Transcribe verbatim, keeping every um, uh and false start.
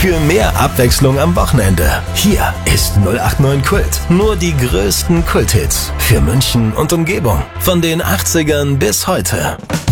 für mehr Abwechslung am Wochenende. Hier ist null acht neun Kult. Nur die größten Kulthits für München und Umgebung. Von den achtzigern bis heute.